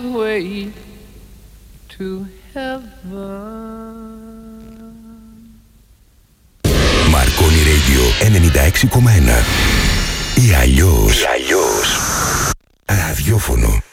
way to heaven. Marconi Radio 96,1. Ή αλλιώς ραδιόφωνο.